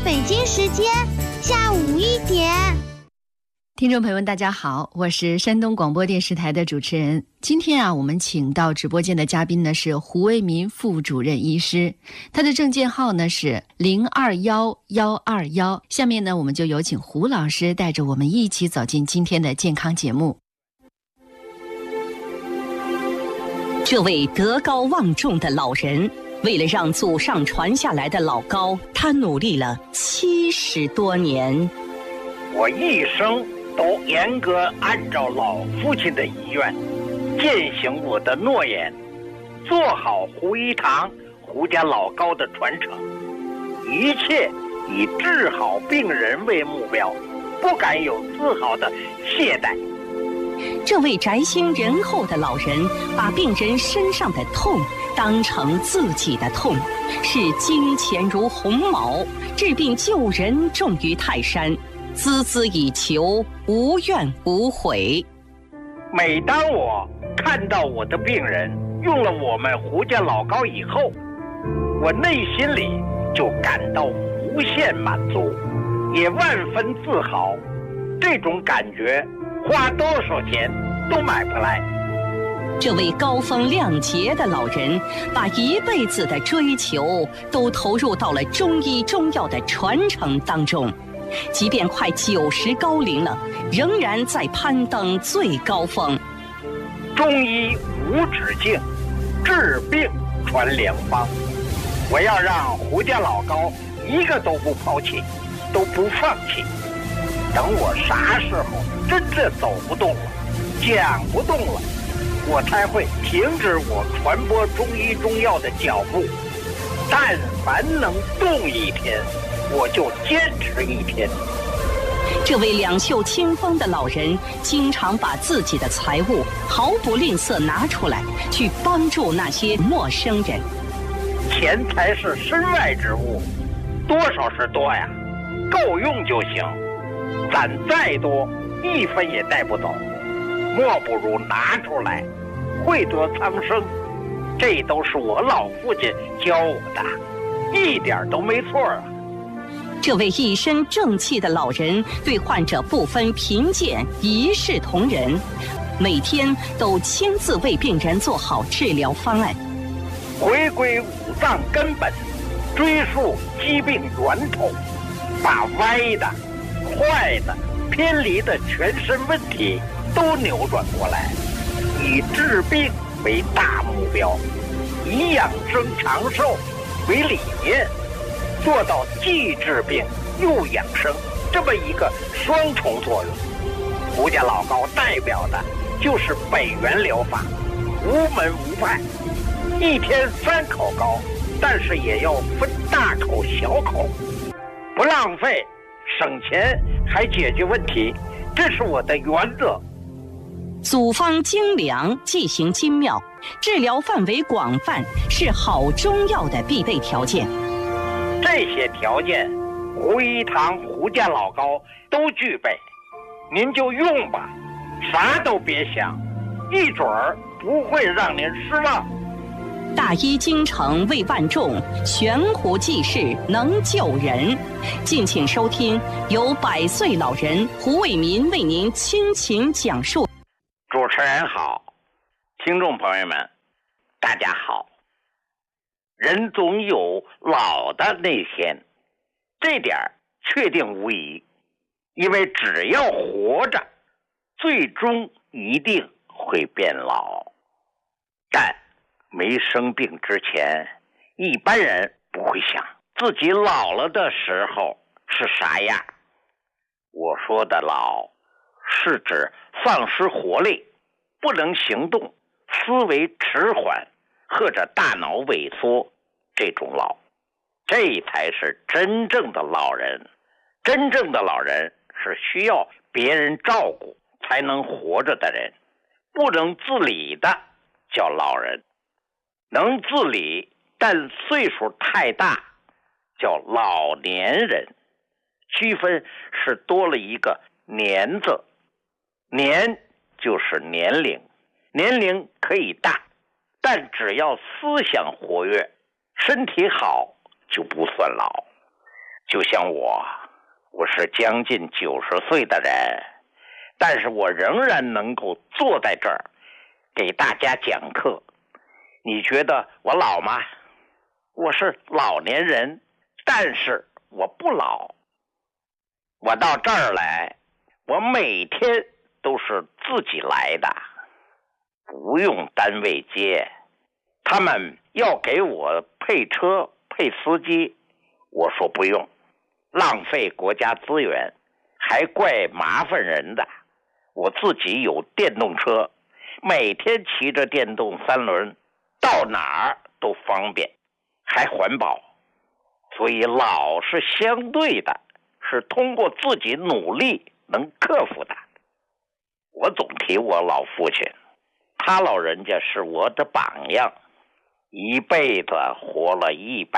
北京时间下午1点。 听众朋友们大家好，我是山东广播电视台的主持人。今天我们请到直播间的嘉宾呢是胡为民副主任医师，他的证件号呢是021121。下面呢我们就有请胡老师带着我们一起走进今天的健康节目。 这位德高望重的老人，为了让祖上传下来的老高，他努力了70多年。 我一生都严格按照老父亲的遗愿，践行我的诺言，做好胡一堂胡家老高的传承，一切以治好病人为目标，不敢有丝毫的懈怠。 这位宅心仁厚的老人，把病人身上的痛当成自己的痛，视金钱如鸿毛，治病救人重于泰山，孜孜以求，无怨无悔。 每当我看到我的病人用了我们胡家老高以后，我内心里就感到无限满足，也万分自豪。这种感觉花多少钱都买不来。 这位高风亮节的老人，把一辈子的追求都投入到了中医中药的传承当中，即便快90高龄了，仍然在攀登最高峰。 中医无止境，治病传良方。我要让胡家老高一个都不抛弃，都不放弃。等我啥时候真正走不动了，讲不动了，我才会停止我传播中医中药的脚步。但凡能动一天，我就坚持一天。 这位两袖清风的老人，经常把自己的财物毫不吝啬拿出来，去帮助那些陌生人。 钱财是身外之物，多少是多呀，够用就行。攒再多，1分也带不走，莫不如拿出来，惠得苍生。这都是我老父亲教我的，一点都没错啊。 这位一身正气的老人，对患者不分贫贱，一视同仁，每天都亲自为病人做好治疗方案， 回归五脏根本，追溯疾病源头，把歪的、坏的、偏离的全身问题都扭转过来，以治病为大目标，以养生长寿为理念，做到既治病又养生这么一个双重作用。胡家老高代表的就是北元疗法，无门无派，一天3口高，但是也要分大口小口，不浪费，省钱还解决问题，这是我的原则。 组方精良，剂型精妙，治疗范围广泛，是好中药的必备条件。 这些条件，胡一堂胡家老高都具备，您就用吧，啥都别想，一准儿不会让您失望。 大医精诚为万众，悬壶济世能救人。敬请收听由100岁老人胡为民为您倾情讲述。 主持人好，听众朋友们大家好。人总有老的那天，这点确定无疑，因为只要活着，最终一定会变老。但没生病之前，一般人不会想自己老了的时候是啥样。我说的老，是指丧失活力，不能行动，思维迟缓，或者大脑萎缩，这种老，这才是真正的老人。真正的老人是需要别人照顾才能活着的人，不能自理的叫老人，能自理但岁数太大叫老年人。区分是多了一个年字，年就是年龄，年龄可以大，但只要思想活跃，身体好就不算老。 就像我是将近90岁的人，但是我仍然能够坐在这儿给大家讲课。你觉得我老吗？我是老年人，但是我不老。我到这儿来，我每天都是自己来的，不用单位接。他们要给我配车配司机，我说不用，浪费国家资源，还怪麻烦人的。我自己有电动车，每天骑着电动3轮，到哪儿都方便，还环保。所以老是相对的，是通过自己努力能克服的。我总提我老父亲，他老人家是我的榜样，一辈子活了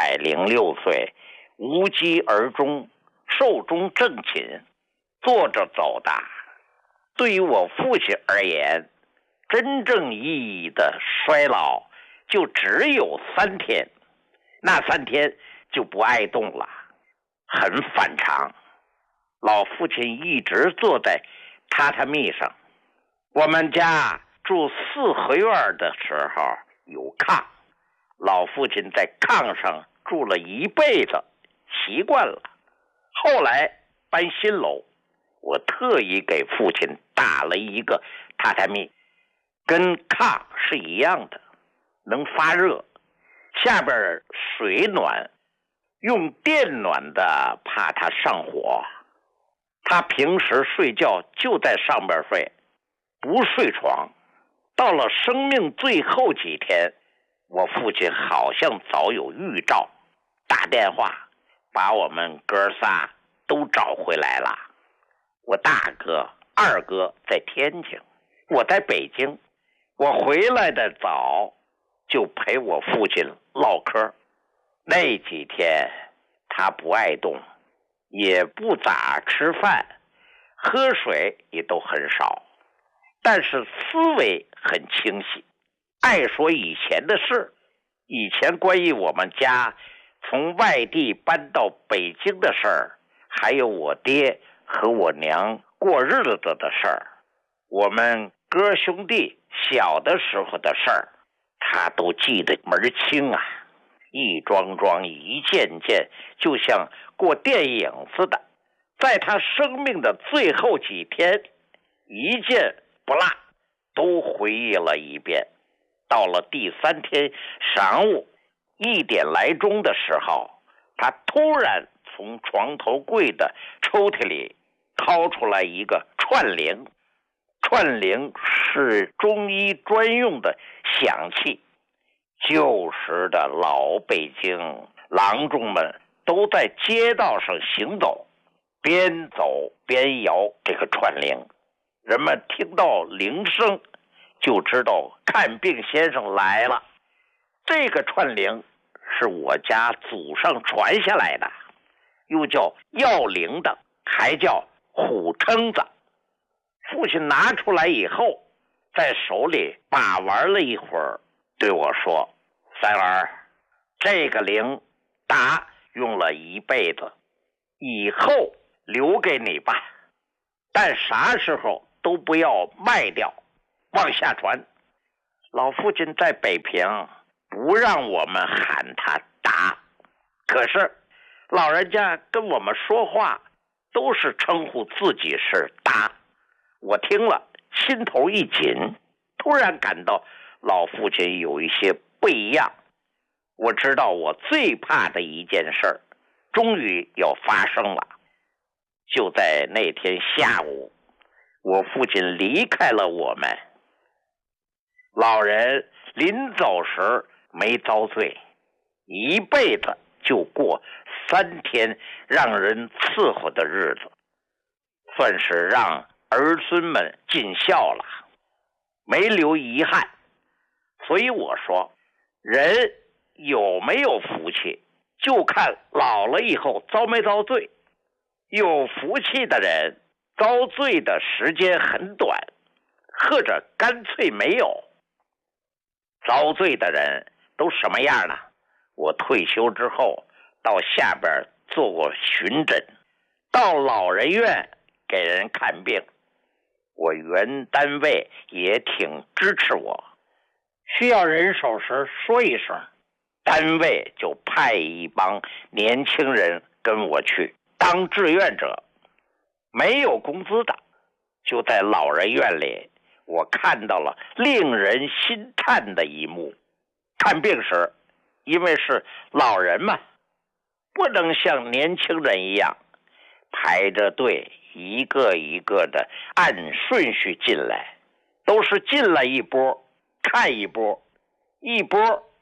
106岁，无疾而终，寿终正寝，坐着走的。对于我父亲而言，真正意义的衰老就只有3天，那3天就不爱动了，很反常。老父亲一直坐在榻榻米上。我们家住4合院的时候有炕，老父亲在炕上住了一辈子，习惯了。后来搬新楼，我特意给父亲打了一个榻榻米，跟炕是一样的，能发热，下边水暖，用电暖的怕他上火。他平时睡觉就在上边睡，不睡床。到了生命最后几天，我父亲好像早有预兆，打电话把我们哥仨都找回来了。我大哥、二哥在天津，我在北京。我回来的早，就陪我父亲唠嗑。那几天他不爱动，也不咋吃饭，喝水也都很少，但是思维很清晰，爱说以前的事。以前关于我们家从外地搬到北京的事儿，还有我爹和我娘过日子的事儿，我们哥兄弟小的时候的事儿，他都记得门清啊，一桩桩一件件，就像过电影似的。在他生命的最后几天，一件不落都回忆了一遍。到了第3天晌午1点来钟的时候，他突然从床头柜的抽屉里掏出来一个串铃。串铃是中医专用的响器，旧时的老北京郎中们都在街道上行走，边走边摇这个串铃，人们听到铃声就知道看病先生来了。这个串铃是我家祖上传下来的，又叫要铃的，还叫虎撑子。父亲拿出来以后，在手里把玩了一会儿，对我说：“三儿，这个铃打用了一辈子，以后留给你吧，但啥时候都不要卖掉，往下传。”老父亲在北平不让我们喊他达，可是老人家跟我们说话都是称呼自己是达。我听了心头一紧，突然感到老父亲有一些不一样。我知道我最怕的一件事终于要发生了。就在那天下午，我父亲离开了我们。老人临走时没遭罪，一辈子就过3天让人伺候的日子，算是让儿孙们尽孝了，没留遗憾。所以我说，人有没有福气，就看老了以后遭没遭罪。有福气的人遭罪的时间很短，或者干脆没有。遭罪的人都什么样呢？我退休之后到下边做过巡诊，到老人院给人看病，我原单位也挺支持我，需要人手时说一声，单位就派一帮年轻人跟我去当志愿者，没有工资的。就在老人院里，我看到了令人心叹的一幕。看病时，因为是老人嘛，不能像年轻人一样排着队一个一个的按顺序进来，都是进来一波看一波，一波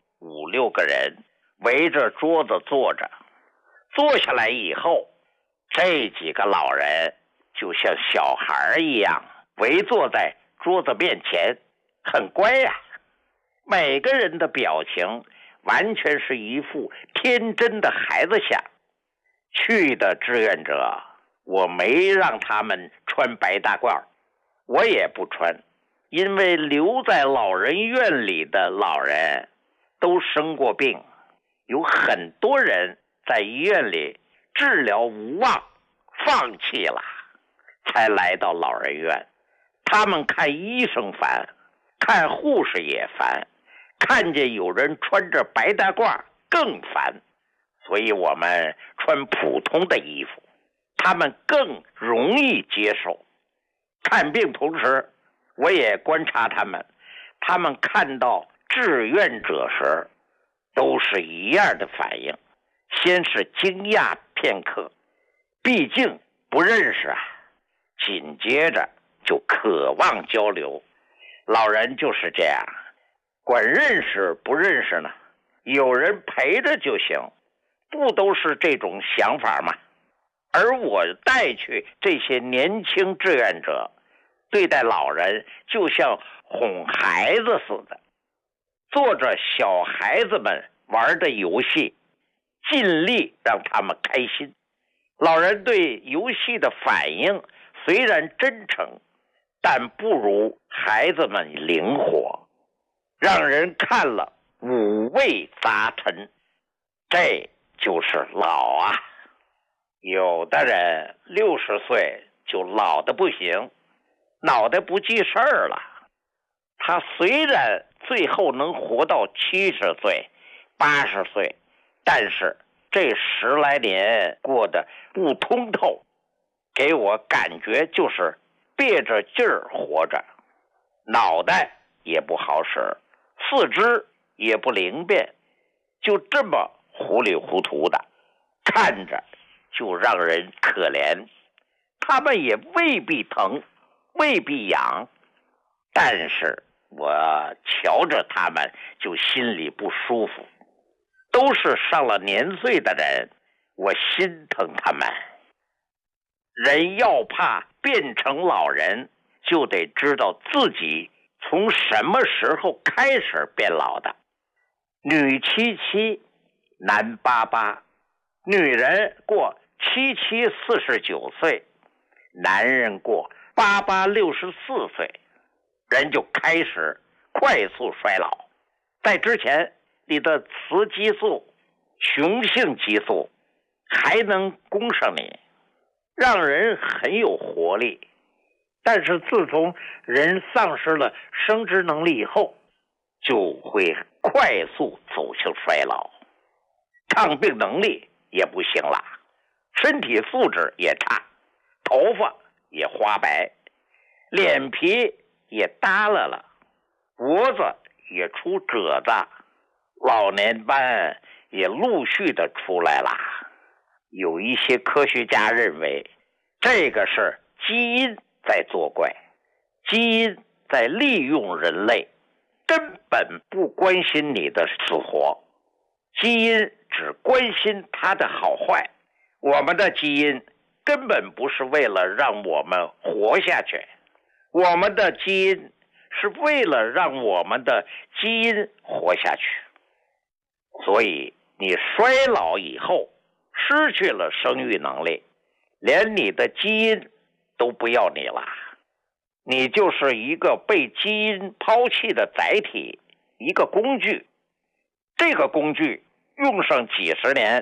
5、6个人围着桌子坐着，坐下来以后，这几个老人就像小孩一样围坐在桌子面前，很乖呀。每个人的表情完全是一副天真的孩子相。去的志愿者，我没让他们穿白大褂，我也不穿，因为留在老人院里的老人都生过病，有很多人在医院里治疗无望，放弃了，才来到老人院。他们看医生烦，看护士也烦，看见有人穿着白大褂更烦，所以我们穿普通的衣服，他们更容易接受。看病同时，我也观察他们看到志愿者时都是一样的反应，先是惊讶片刻，毕竟不认识啊，紧接着就渴望交流。老人就是这样，管认识不认识呢，有人陪着就行，不都是这种想法吗？而我带去这些年轻志愿者，对待老人就像哄孩子似的，做着小孩子们玩的游戏，尽力让他们开心。老人对游戏的反应虽然真诚，但不如孩子们灵活，让人看了五味杂陈。这就是老啊。有的人60岁就老得不行，脑袋不记事儿了。他虽然最后能活到70岁、80岁，但是这10来年过得不通透，给我感觉就是憋着劲儿活着，脑袋也不好使，四肢也不灵便，就这么糊里糊涂的，看着就让人可怜。他们也未必疼，未必痒，但是我瞧着他们就心里不舒服。都是上了年岁的人，我心疼他们。人要怕变成老人，就得知道自己从什么时候开始变老的。女77，男88，女人过77 49岁，男人过88 64岁，人就开始快速衰老。在之前，你的雌激素、雄性激素还能供上你，让人很有活力。但是自从人丧失了生殖能力以后，就会快速走向衰老，抗病能力也不行了，身体素质也差，头发也花白，脸皮也耷拉了，脖子也出褶子，老年斑也陆续的出来了。有一些科学家认为，这个是基因在作怪，基因在利用人类，根本不关心你的死活，基因只关心它的好坏。我们的基因根本不是为了让我们活下去，我们的基因是为了让我们的基因活下去。所以你衰老以后失去了生育能力，连你的基因都不要你了，你就是一个被基因抛弃的载体，一个工具。这个工具用上几十年、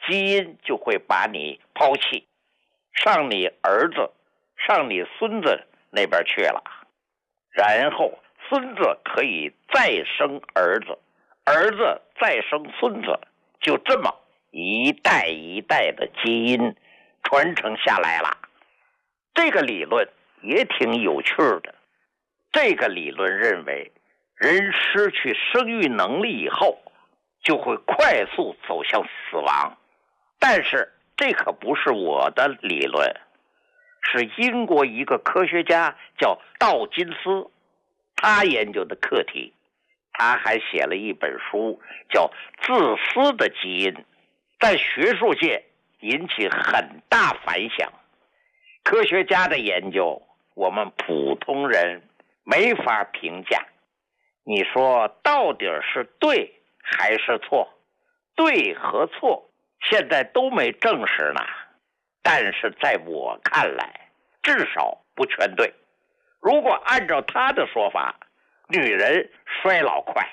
基因就会把你抛弃，上你儿子、上你孙子那边去了，然后孙子可以再生儿子，儿子再生孙子，就这么一代一代的基因传承下来了。这个理论也挺有趣的。这个理论认为，人失去生育能力以后，就会快速走向死亡。但是这可不是我的理论，是英国一个科学家叫道金斯，他研究的课题。他还写了一本书叫《自私的基因》，在学术界引起很大反响。科学家的研究，我们普通人没法评价。你说到底是对还是错？对和错现在都没证实呢，但是在我看来，至少不全对。如果按照他的说法，女人衰老快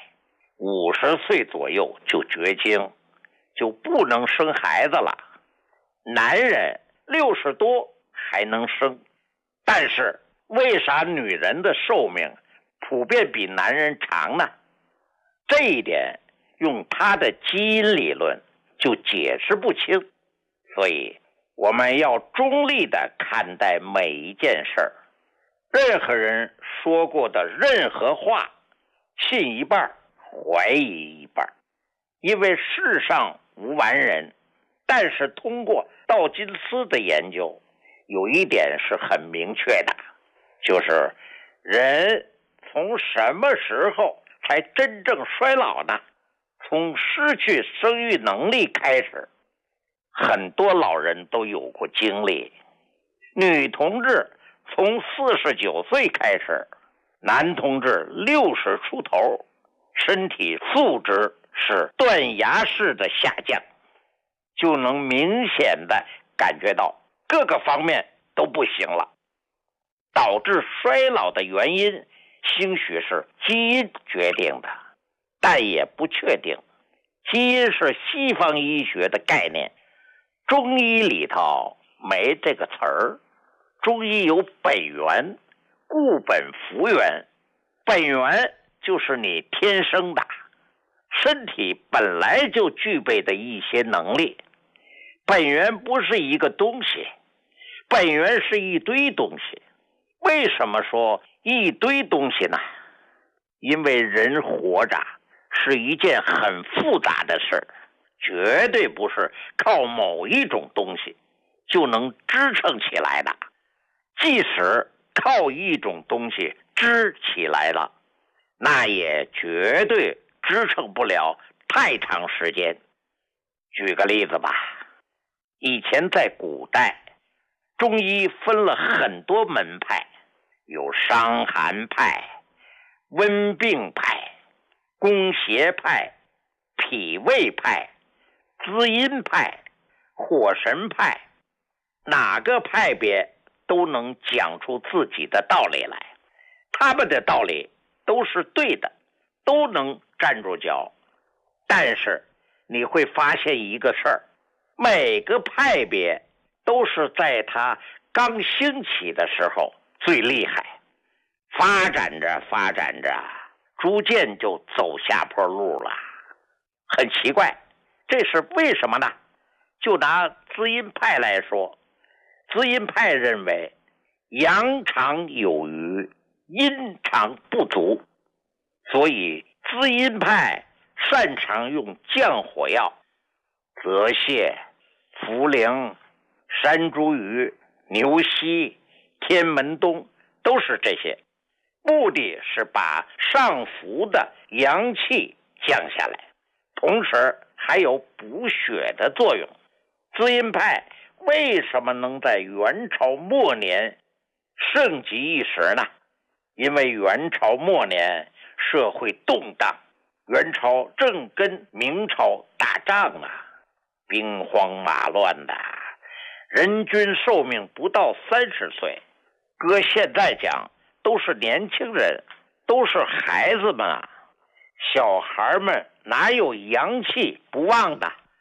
，50岁左右就绝经，就不能生孩子了。男人60多还能生，但是为啥女人的寿命普遍比男人长呢？这一点用他的基因理论就解释不清。所以我们要中立地看待每一件事儿，任何人说过的任何话，信一半怀疑一半。因为世上无完人，但是通过道金斯的研究，有一点是很明确的，就是人从什么时候才真正衰老呢？从失去生育能力开始。很多老人都有过经历，女同志从49岁开始，男同志60出头，身体素质是断崖式的下降，就能明显的感觉到各个方面都不行了。导致衰老的原因兴许是基因决定的，但也不确定。基因是西方医学的概念，中医里头没这个词儿。中医有本源、固本复原，本源就是你天生的，身体本来就具备的一些能力。本源不是一个东西，本源是一堆东西。为什么说一堆东西呢？因为人活着是一件很复杂的事，绝对不是靠某一种东西就能支撑起来的。即使靠一种东西支起来了，那也绝对支撑不了太长时间。举个例子吧，以前在古代，中医分了很多门派，有伤寒派、温病派、攻邪派、脾胃派、滋阴派、火神派，哪个派别都能讲出自己的道理来，他们的道理都是对的，都能站住脚。但是你会发现一个事儿，每个派别都是在它刚兴起的时候最厉害，发展着发展着，逐渐就走下坡路了。很奇怪，这是为什么呢？就拿滋阴派来说，滋阴派认为阳常有余，阴常不足，所以滋阴派擅长用降火药，泽泻、茯苓、山茱萸、牛膝、天门冬，都是这些，目的是把上浮的阳气降下来，同时还有补血的作用。滋阴派为什么能在元朝末年盛极一时呢？因为元朝末年社会动荡，元朝正跟明朝打仗呢，兵荒马乱的，人均寿命不到30岁，搁现在讲都是年轻人，都是孩子们啊，小孩们哪有阳气不旺的？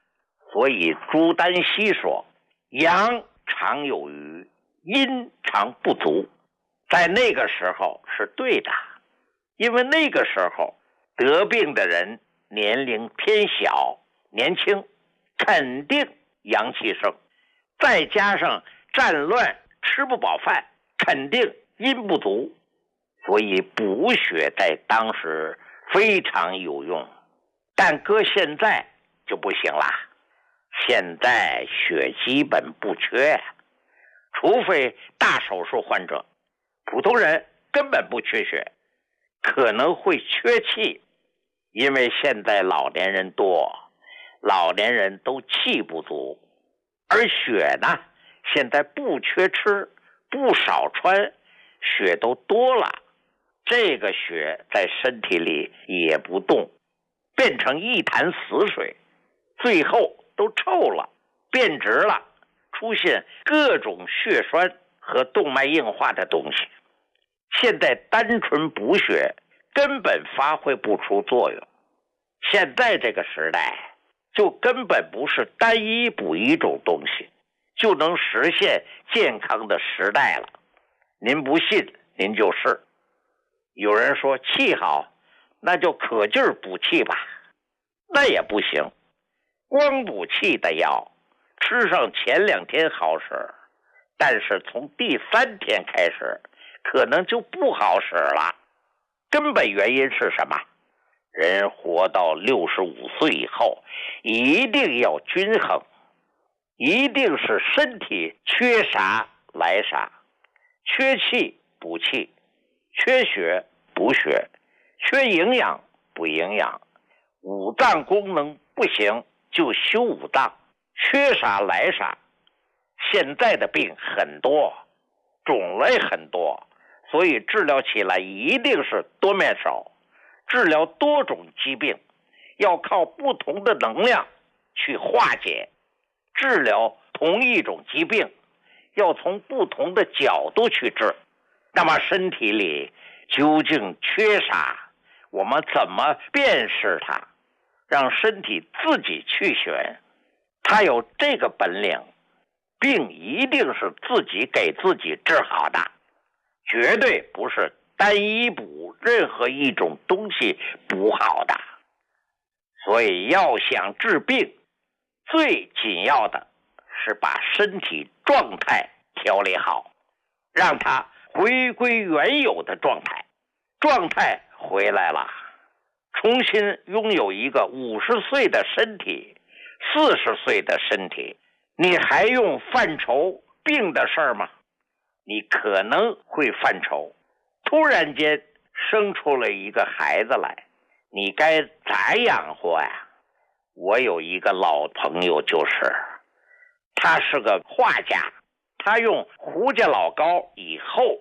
所以朱丹溪说，阳常有余，阴常不足。在那个时候是对的，因为那个时候得病的人年龄偏小，年轻，肯定阳气盛，再加上战乱吃不饱饭，肯定阴不足，所以补血在当时非常有用。但搁现在就不行了，现在血基本不缺，除非大手术患者，普通人根本不缺血，可能会缺气，因为现在老年人多，老年人都气不足，而血呢，现在不缺吃，不少穿，血都多了，这个血在身体里也不动，变成一潭死水，最后都臭了，变质了，出现各种血栓和动脉硬化的东西。现在单纯补血根本发挥不出作用，现在这个时代就根本不是单一补一种东西就能实现健康的时代了。您不信您就试。有人说气好，那就可劲儿补气吧，那也不行。光补气的药吃上前2天好使，但是从第3天开始可能就不好使了。根本原因是什么？人活到65岁以后一定要均衡，一定是身体缺啥来啥，缺气补气，缺血补血，缺营养补营养，五脏功能不行就修五脏，缺啥来啥。现在的病很多，种类很多，所以治疗起来一定是多面手，治疗多种疾病要靠不同的能量去化解，治疗同一种疾病要从不同的角度去治。那么身体里究竟缺啥，我们怎么辨识它，让身体自己去选。它有这个本领，病一定是自己给自己治好的，绝对不是单一补任何一种东西补好的。所以要想治病，最紧要的是把身体状态调理好，让它回归原有的状态。状态回来了，重新拥有一个50岁的身体，40岁的身体，你还用犯愁病的事儿吗？你可能会犯愁，突然间生出了一个孩子来，你该咋养活呀？我有一个老朋友，他是个画家，他用胡家老高以后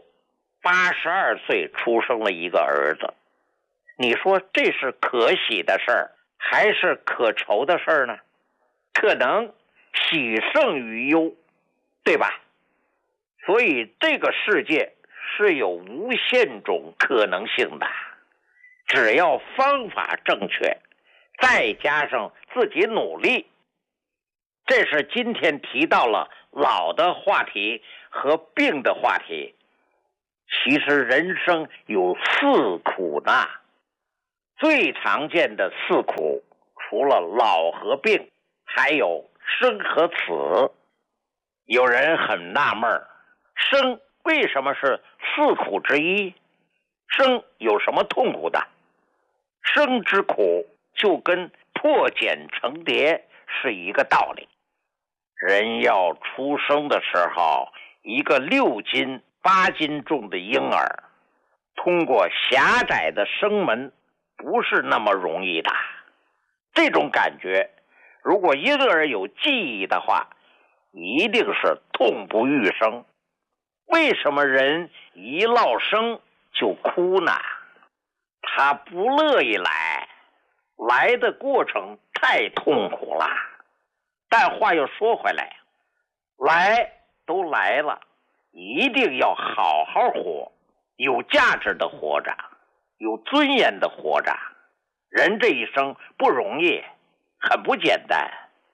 82岁出生了一个儿子。你说这是可喜的事儿还是可愁的事儿呢？可能喜胜于忧，对吧？所以这个世界是有无限种可能性的，只要方法正确，再加上自己努力。这是今天提到了老的话题和病的话题。其实人生有4苦呢，最常见的4苦除了老和病，还有生和死。有人很纳闷，生为什么是4苦之一？生有什么痛苦的？生之苦就跟破茧成蝶是一个道理。人要出生的时候，一个6斤8斤重的婴儿通过狭窄的生门不是那么容易的。这种感觉如果婴儿有记忆的话，一定是痛不欲生。为什么人一落生就哭呢？他不乐意来，来的过程太痛苦了。但话又说回来，来都来了，一定要好好活，有价值的活着，有尊严的活着。人这一生不容易，很不简单，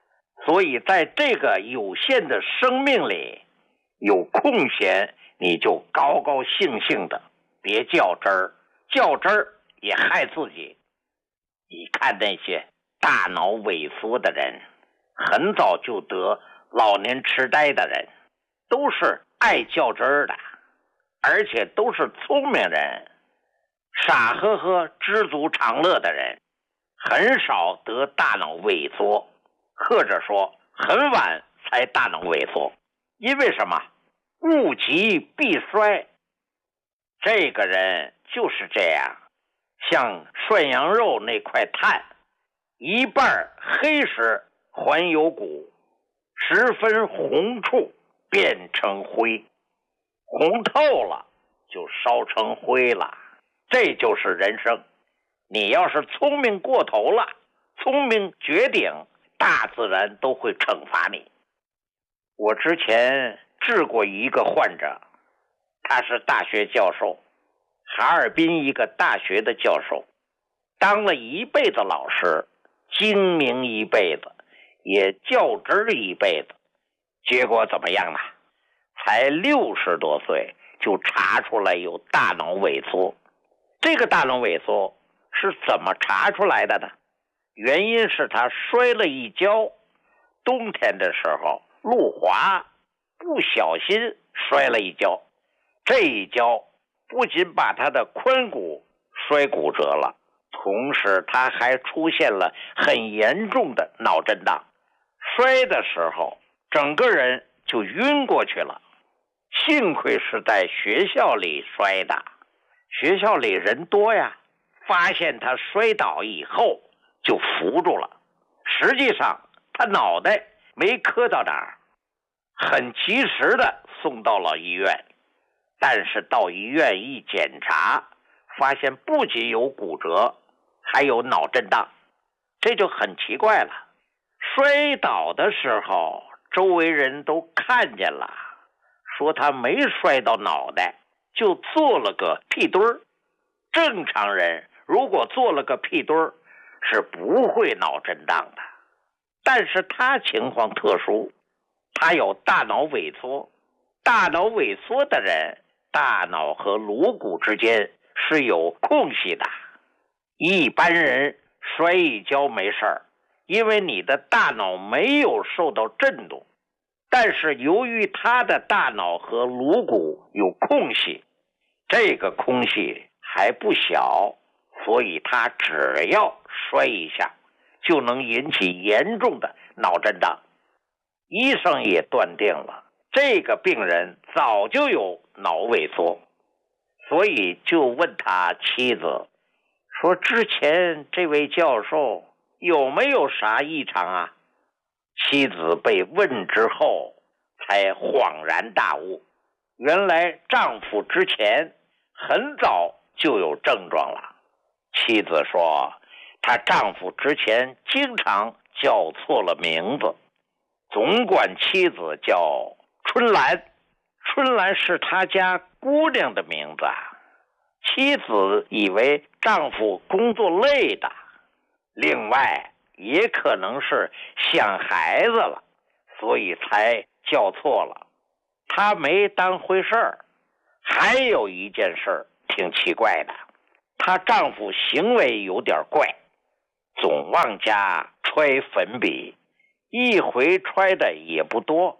所以在这个有限的生命里，有空闲你就高高兴兴的，别较真儿，较真儿也害自己。你看那些大脑萎缩的人，很早就得老年痴呆的人，都是爱较真儿的，而且都是聪明人，傻呵呵知足常乐的人，很少得大脑萎缩，或者说很晚才大脑萎缩。因为什么？物极必衰。这个人就是这样，像涮羊肉那块炭，一半黑时还有骨，十分红处变成灰，红透了就烧成灰了。这就是人生。你要是聪明过头了，聪明绝顶，大自然都会惩罚你。我之前治过一个患者，他是大学教授，哈尔滨一个大学的教授，当了一辈子老师，精明一辈子，也较真一辈子。结果怎么样呢？才60多岁就查出来有大脑萎缩。这个大脑萎缩是怎么查出来的呢？原因是他摔了一跤，冬天的时候路滑，不小心摔了一跤。这一跤不仅把他的髋骨摔骨折了，同时他还出现了很严重的脑震荡。摔的时候整个人就晕过去了。幸亏是在学校里摔的，学校里人多呀，发现他摔倒以后就扶住了。实际上他脑袋没磕到哪儿，很及时的送到了医院。但是到医院一检查，发现不仅有骨折，还有脑震荡。这就很奇怪了。摔倒的时候周围人都看见了，说他没摔到脑袋，就做了个屁墩儿。正常人如果做了个屁墩儿是不会脑震荡的，但是他情况特殊，他有大脑萎缩。大脑萎缩的人，大脑和颅骨之间是有空隙的。一般人摔一跤没事儿，因为你的大脑没有受到震动。但是由于他的大脑和颅骨有空隙，这个空隙还不小，所以他只要摔一下就能引起严重的脑震荡。医生也断定了这个病人早就有脑萎缩，所以就问他妻子说，之前这位教授有没有啥异常啊？妻子被问之后才恍然大悟，原来丈夫之前很早就有症状了。妻子说，她丈夫之前经常叫错了名字，总管妻子叫春兰。春兰是他家姑娘的名字啊。妻子以为丈夫工作累的，另外也可能是想孩子了，所以才叫错了。她没当回事儿。还有一件事挺奇怪的，她丈夫行为有点怪，总往家揣粉笔，一回揣的也不多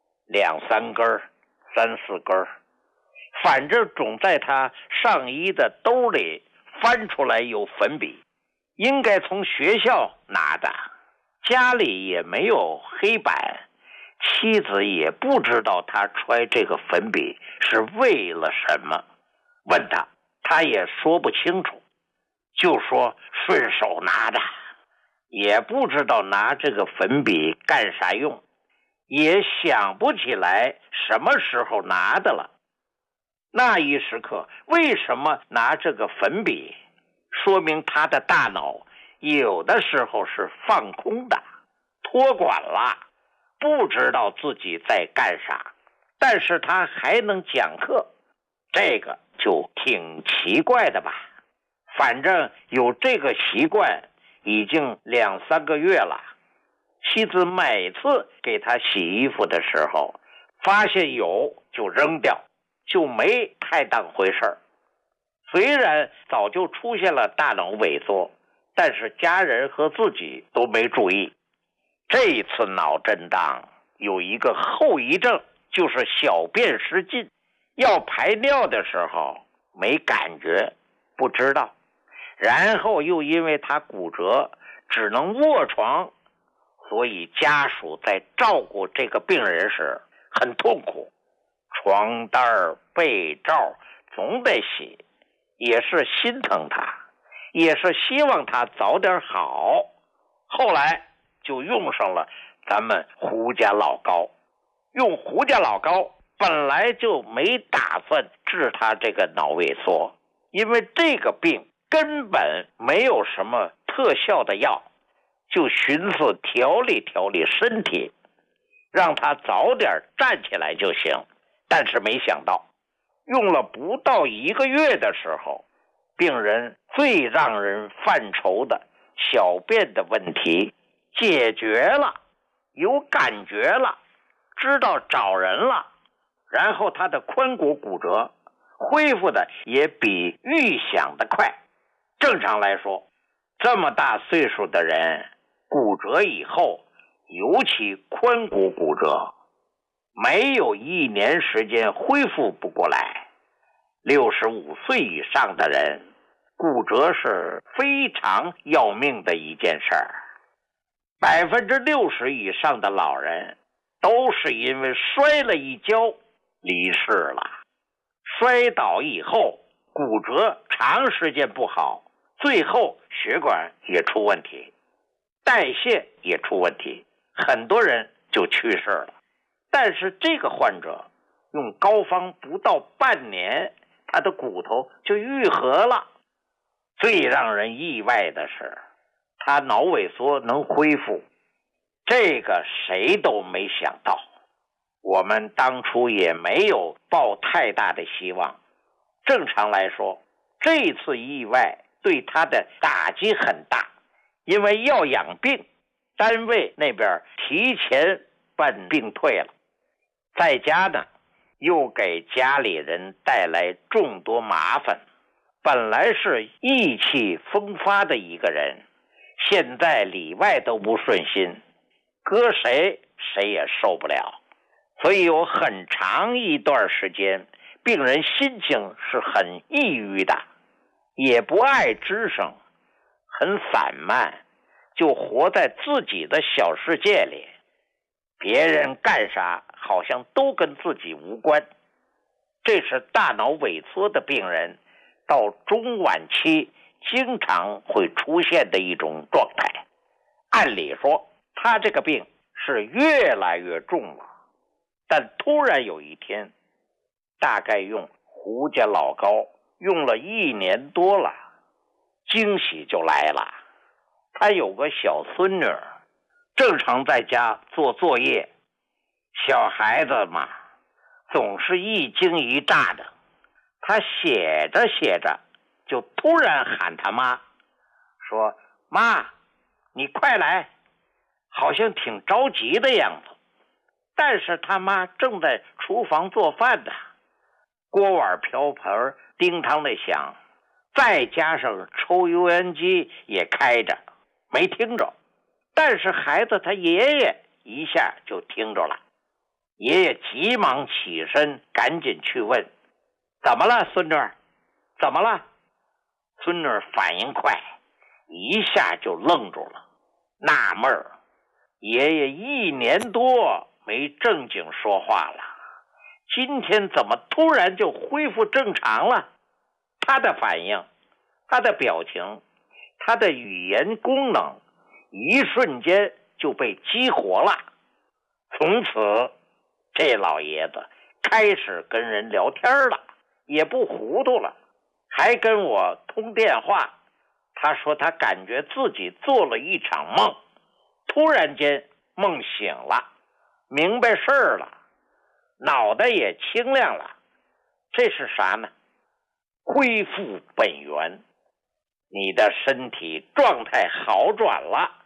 ，2、3根，3、4根，反正总在他上衣的兜里翻出来有粉笔，应该从学校拿的。家里也没有黑板，妻子也不知道他揣这个粉笔是为了什么，问他也说不清楚，就说顺手拿的，也不知道拿这个粉笔干啥用，也想不起来什么时候拿的了。那一时刻为什么拿这个粉笔，说明他的大脑有的时候是放空的，托管了，不知道自己在干啥，但是他还能讲课，这个就挺奇怪的吧。反正有这个习惯已经2、3个月了。 妻子每次给他洗衣服的时候，发现有就扔掉，就没太当回事儿。虽然早就出现了大脑萎缩，但是家人和自己都没注意。这一次脑震荡有一个后遗症，就是小便失禁，要排尿的时候没感觉，不知道，然后又因为他骨折只能卧床，所以家属在照顾这个病人时很痛苦，床单被罩总得洗，也是心疼他，也是希望他早点好。后来就用上了咱们胡家老膏。用胡家老膏本来就没打算治他这个脑萎缩，因为这个病根本没有什么特效的药，就寻思调理调理身体，让他早点站起来就行。但是没想到用了不到1个月的时候，病人最让人犯愁的小便的问题解决了，有感觉了，知道找人了，然后他的髋骨骨折恢复的也比预想的快。正常来说，这么大岁数的人骨折以后，尤其髋骨骨折，没有1年时间恢复不过来。65岁以上的人骨折是非常要命的一件事儿。60%以上的老人都是因为摔了一跤离世了。摔倒以后骨折长时间不好，最后血管也出问题，代谢也出问题，很多人就去世了。但是这个患者用膏方不到半年，他的骨头就愈合了。最让人意外的是，他脑萎缩能恢复，这个谁都没想到。我们当初也没有抱太大的希望。正常来说，这次意外对他的打击很大，因为要养病，单位那边提前办病退了，在家呢又给家里人带来众多麻烦。本来是意气风发的一个人，现在里外都不顺心，搁谁谁也受不了。所以有很长一段时间，病人心情是很抑郁的，也不爱吱声，很散漫，就活在自己的小世界里，别人干啥好像都跟自己无关。这是大脑萎缩的病人到中晚期经常会出现的一种状态。按理说他这个病是越来越重了，但突然有一天，大概用胡家老膏用了1年多了，惊喜就来了。他有个小孙女，正常在家做作业，小孩子嘛总是一惊一乍的，他写着写着就突然喊他妈，说妈你快来，好像挺着急的样子。但是他妈正在厨房做饭呢，锅碗瓢盆叮当的响，再加上抽油烟机也开着，没听着。但是孩子他爷爷一下就听着了，爷爷急忙起身赶紧去问，怎么了孙女？怎么了？孙女反应快，一下就愣住了，纳闷儿，爷爷1年多没正经说话了，今天怎么突然就恢复正常了？他的反应，他的表情，他的语言功能一瞬间就被激活了。从此这老爷子开始跟人聊天了，也不糊涂了，还跟我通电话。他说他感觉自己做了一场梦，突然间梦醒了，明白事儿了，脑袋也清亮了。这是啥呢？恢复本源，你的身体状态好转了，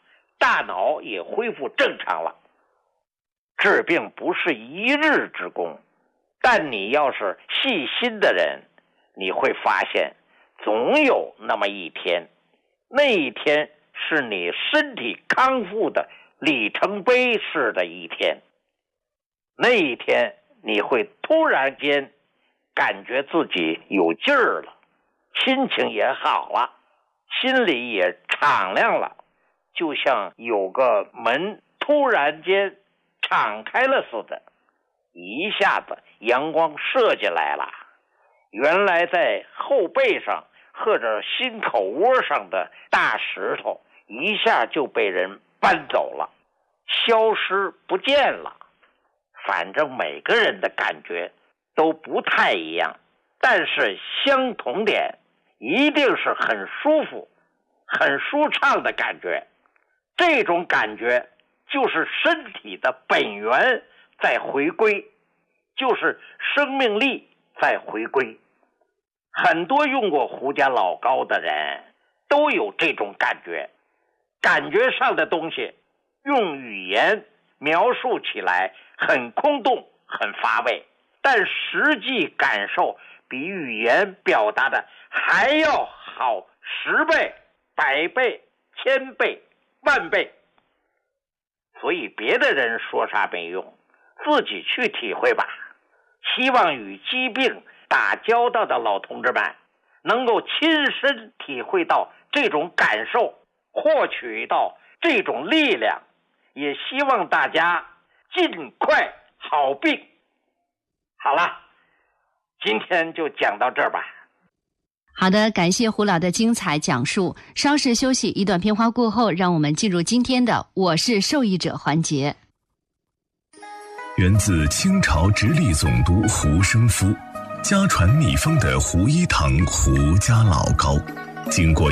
大脑也恢复正常了。治病不是一日之功，但你要是细心的人，你会发现总有那么一天，那一天是你身体康复的里程碑式的一天。那一天你会突然间感觉自己有劲儿了，心情也好了，心里也敞亮了，就像有个门突然间敞开了似的，一下子阳光射进来了，原来在后背上或者心口窝上的大石头一下就被人搬走了，消失不见了。反正每个人的感觉都不太一样，但是相同点一定是很舒服很舒畅的感觉。这种感觉就是身体的本源在回归，就是生命力在回归。很多用过胡家老膏的人都有这种感觉，感觉上的东西用语言描述起来很空洞很乏味，但实际感受比语言表达的还要好10倍、100倍、1000倍、10000倍。所以别的人说啥没用，自己去体会吧。希望与疾病打交道的老同志们能够亲身体会到这种感受，获取到这种力量，也希望大家尽快好病。好了，今天就讲到这儿吧。 好的，感谢胡老的精彩讲述。稍事休息，一段片花过后，让我们进入今天的我是受益者环节。 源自清朝直隶总督胡生夫，家传秘方的胡一堂胡家老膏，经过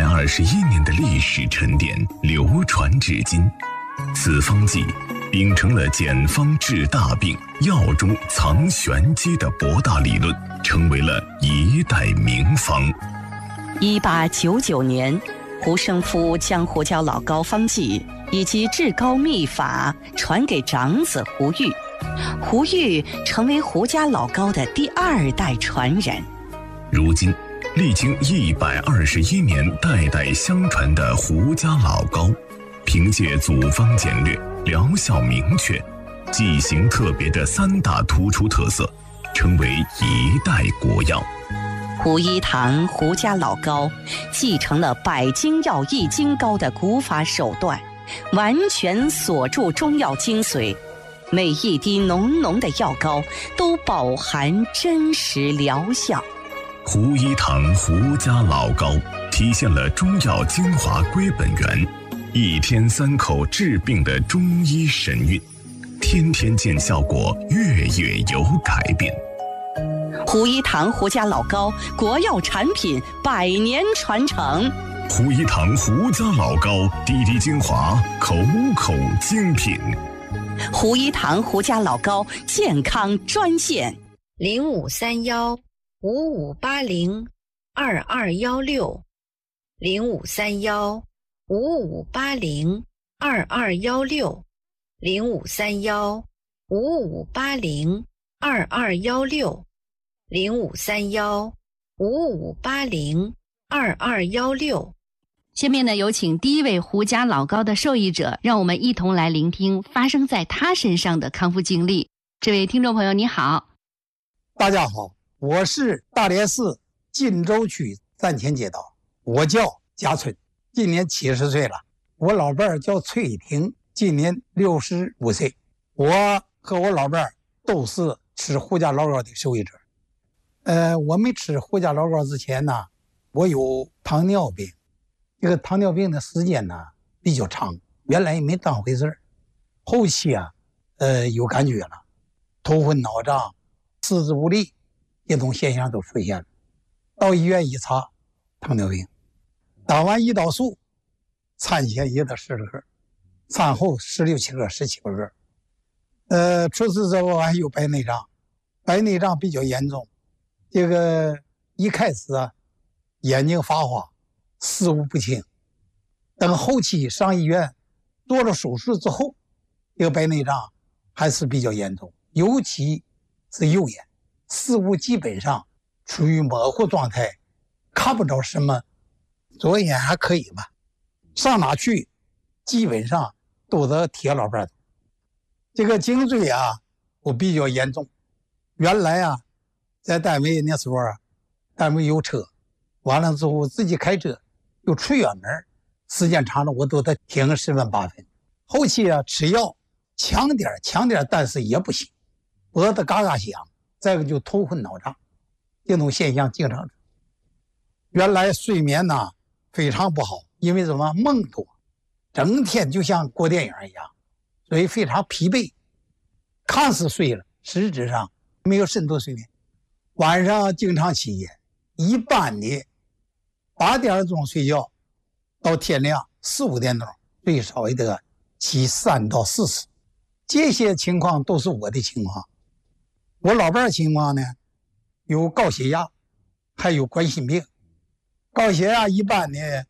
121年的历史沉淀，流传至今。此方剂秉承了简方治大病、药中藏玄机的博大理论，成为了一代名方。 1899年，胡生夫将胡椒老膏方剂以及制膏秘法传给长子胡玉，胡玉成为胡家老膏的第2代传人。 如今，历经121年代代相传的胡家老膏，凭借组方简略、疗效明确、剂型特别的3大突出特色，成为一代国药。 胡一堂胡家老膏继承了百精药易筋膏的古法手段，完全锁住中药精髓，每一滴浓浓的药膏都饱含真实疗效。 胡一堂胡家老膏体现了中药精华归本源，1天3口治病的中医神韵，天天见效果，月月有改变。 胡一堂胡家老膏国药产品100年传承。 胡一堂胡家老膏滴滴精华，口口精品。 胡一堂胡家老膏健康专线 053155802216053155802216。 下面呢，有请第一位胡家老膏的受益者，让我们一同来聆听发生在他身上的康复经历。这位听众朋友你好。 大家好，我是大连市晋州区站前街道，我叫贾春，今年70岁了。我老伴儿叫崔婷，今年65岁。我和我老伴儿都是吃胡家老膏的受益者。我没吃胡家老膏之前呢，我有糖尿病。这个糖尿病的时间呢比较长，原来也没当回事儿，后期有感觉了，头昏脑胀、四肢无力，这种现象都出现了。到医院一查，糖尿病，打完胰岛素，产前也得12个，产后16、7个、17个。出事之后还有白内障，白内障比较严重，这个一开始眼睛发花，视物不清，等后期上医院做了手术之后，这个白内障还是比较严重，尤其是右眼，视物基本上处于模糊状态，看不着什么。左眼还可以吧，上哪去基本上都是铁老伴。这个颈椎啊，我比较严重。原来啊，在单位那时候啊，单位有车，完了之后自己开车又出远门，时间长了我都得停10分8分。后期啊，吃药强点，但是也不行，脖子嘎嘎响，再一个就头昏脑胀，这种现象经常。原来睡眠呢非常不好，因为什么梦多，整天就像过电影一样，所以非常疲惫，看似睡了，实质上没有深度睡眠。晚上经常起夜，一般的8点钟睡觉，到天亮4、5点钟，最少也得起3到4次。这些情况都是我的情况。我老伴儿情况呢，有高血压，还有冠心病。高血压一般的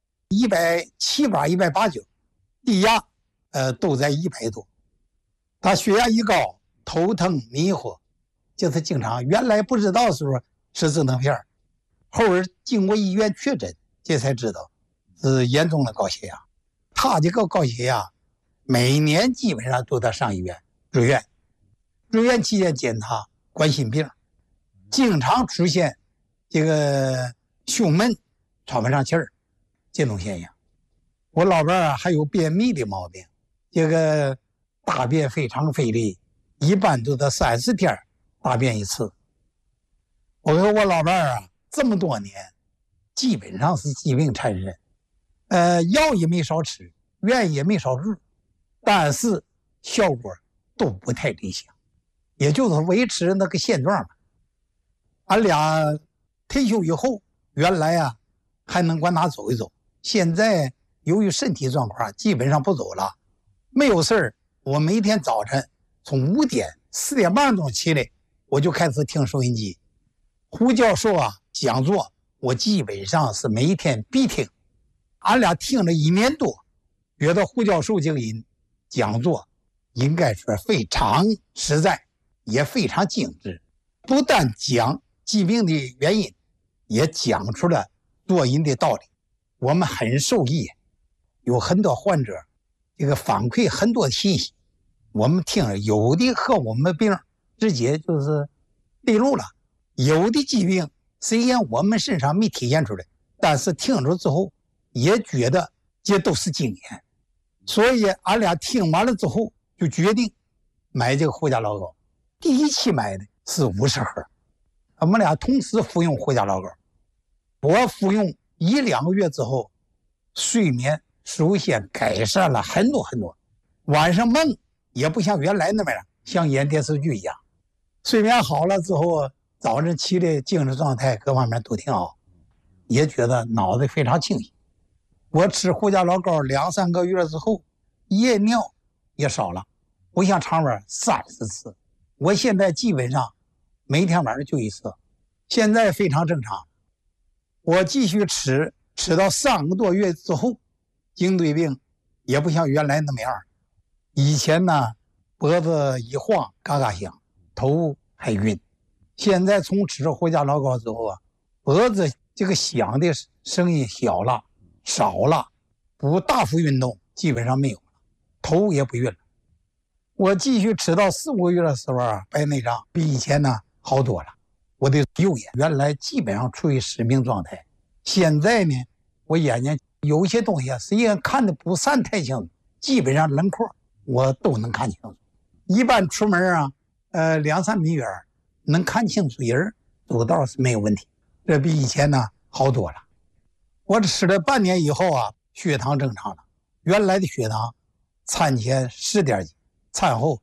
170、180，低压都在100多。他血压一高，头疼迷糊，就是经常原来不知道的时候吃止疼片，后儿经过医院确诊，这才知道是严重的高血压。他这个高血压每年基本上都得上医院住院，住院期间检查冠心病，经常出现这个胸闷喘不上气儿这种现象。我老伴儿还有便秘的毛病，这个大便非常费力，一般都得30天大便一次。我和我老伴儿啊，这么多年基本上是疾病缠身，药也没少吃，院也没少住，但是效果都不太理想，也就是维持那个现状吧。俺俩退休以后，原来啊还能管他走一走，现在由于身体状况基本上不走了。没有事儿，我每天早晨从5点4点半钟起来，我就开始听收音机。胡教授啊讲座，我基本上是每一天必听。俺俩听了1年多，觉得胡教授这个人讲座应该说非常实在，也非常精致，不但讲疾病的原因，也讲出了做人的道理，我们很受益。有很多患者这个反馈很多信息，我们听了有的和我们病直接就是对路了，有的疾病虽然我们身上没体现出来，但是听了之后也觉得这都是经验。所以俺俩听完了之后就决定买这个胡家老膏。第一期买的是50盒，我们俩同时服用胡家老膏。我服用1、2个月之后，睡眠首先改善了很多，晚上梦也不像原来那么样，像演电视剧一样。睡眠好了之后，早晨起来精神状态各方面都挺好，也觉得脑子非常清醒。我吃胡家老膏2、3个月之后，夜尿也少了，不像常玩30次，我现在基本上每天晚上就1次，现在非常正常。我继续吃到3个多月之后，颈椎病也不像原来那么样。以前呢，脖子一晃嘎嘎响，头还晕。现在从吃胡家老膏之后啊，脖子这个响的声音小了，少了，不大幅运动基本上没有了，头也不晕了。我继续吃到4、5个月的时候啊，白内障比以前呢好多了。我的右眼原来基本上处于失明状态，现在呢，我眼睛有一些东西虽然看的不算太清楚，基本上轮廓我都能看清楚。一般出门啊，2、3米远能看清楚人，走道是没有问题，这比以前呢好多了。我吃了半年以后啊，血糖正常了，原来的血糖餐前10点几，餐后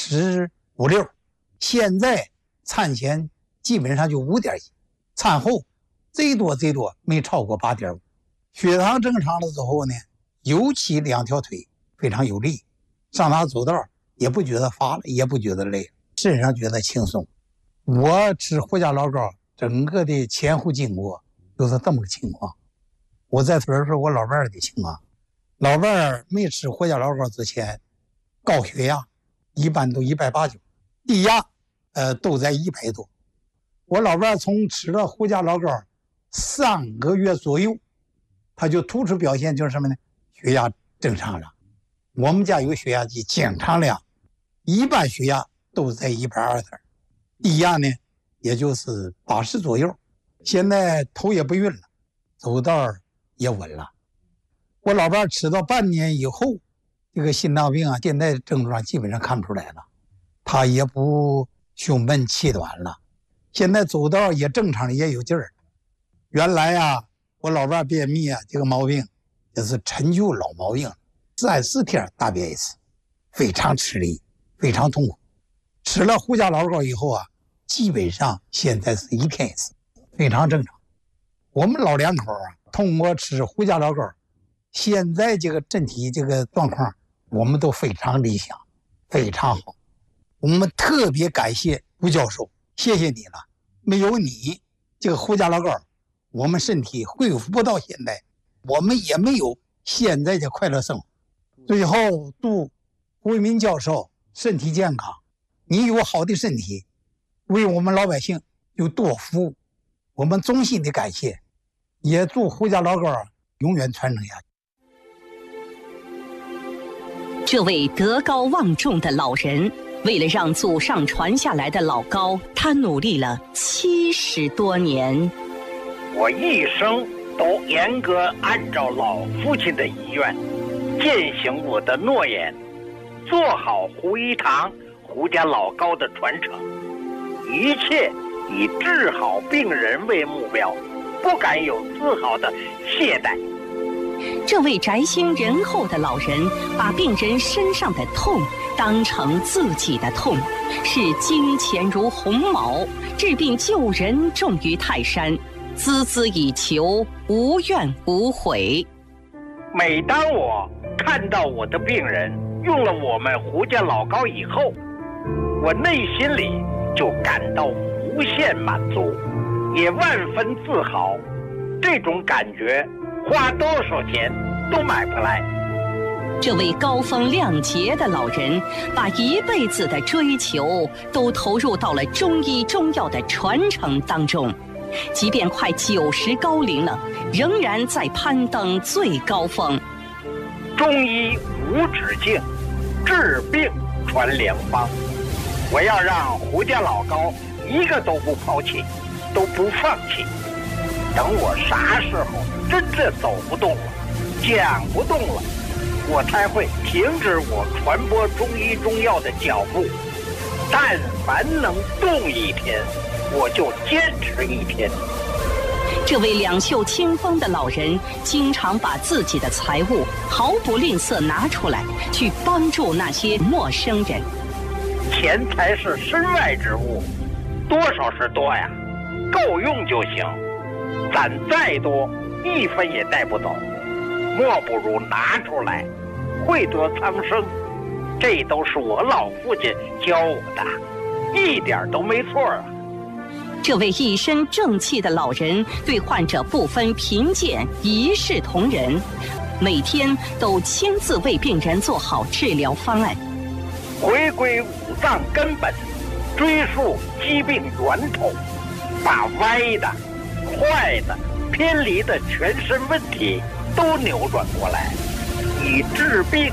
15、16，现在餐前基本上就5点几，餐后最多没超过8.5。血糖正常了之后呢，尤其2条腿非常有力，上哪走道也不觉得乏了，也不觉得累，身上觉得轻松。我吃胡家老膏整个的前后经过就是这么个情况。我再说说我老伴儿的情况。 老伴儿没吃胡家老膏之前，高血压一般都180，低压都在100多。我老伴儿从吃了胡家老膏3个月左右，他就突出表现就是什么呢？血压正常了。我们家有血压计，经常量，一般血压都在120，低压呢也就是80左右。现在头也不晕了，走道也稳了。我老伴儿吃到半年以后，这个心脏病啊，现在症状基本上看不出来了，他也不胸闷气短了，现在走道也正常，也有劲儿。原来啊，我老伴儿便秘啊，这个毛病也是陈旧老毛病，3、4天大便一次，非常吃力，非常痛苦。吃了胡家老膏以后啊，基本上现在是1天一次，非常正常。我们老两口啊，通过吃胡家老膏，现在这个身体这个状况，我们都非常理想，非常好。我们特别感谢吴教授，谢谢你了，没有你这个胡家老膏，我们身体恢复不到现在，我们也没有现在的快乐生活。最后祝胡为民教授身体健康，你有好的身体，为我们老百姓有多服务，我们衷心的感谢，也祝胡家老膏永远传承下去。 这位德高望重的老人，为了让祖上传下来的老膏，他努力了70多年。 我一生都严格按照老父亲的遗愿，践行我的诺言，做好胡一堂胡家老膏的传承，一切以治好病人为目标，不敢有丝毫的懈怠。 这位宅心仁厚的老人，把病人身上的痛当成自己的痛，视金钱如鸿毛，治病救人重于泰山，孜孜以求，无怨无悔。 每当我看到我的病人用了我们胡家老膏以后，我内心里就感到无限满足，也万分自豪。这种感觉花多少钱都买不来。 这位高风亮节的老人，把一辈子的追求都投入到了中医中药的传承当中，即便快90高龄了，仍然在攀登最高峰。 中医无止境，治病传良方。我要让胡家老膏一个都不抛弃，都不放弃。等我啥时候真正走不动了，讲不动了，我才会停止我传播中医中药的脚步。但凡能动一天，我就坚持1天。 这位两袖清风的老人，经常把自己的财物毫不吝啬拿出来，去帮助那些陌生人。 钱财是身外之物，多少是多呀，够用就行。攒再多，1分也带不走，莫不如拿出来，惠泽苍生。这都是我老父亲教我的，一点都没错啊。 这位一身正气的老人，对患者不分贫贱，一视同仁，每天都亲自为病人做好治疗方案， 回归五脏根本，追溯疾病源头，把歪的、坏的、偏离的全身问题都扭转过来，以治病